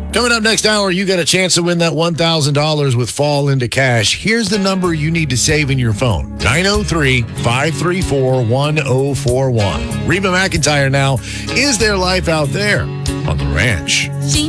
Coming up next hour, you got a chance to win that $1,000 with Fall into Cash. Here's the number you need to save in your phone. 903-534-1041. Reba McEntire now. Is there life out there on the ranch?